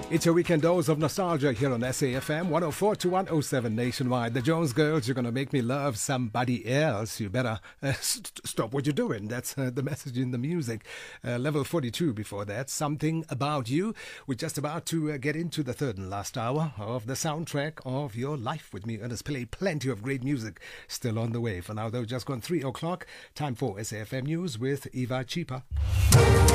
It's your weekend dose of nostalgia here on SAFM 104 to 107 nationwide. The Jones Girls, you're going to make me love somebody else. You better stop what you're doing. That's the message in the music. Level 42 before that. Something About You. We're just about to get into the third and last hour of the soundtrack of your life with me. Ernest Pillay. Plenty of great music still on the way. For now, though, just gone 3 o'clock. Time for SAFM News with Eva Chipa.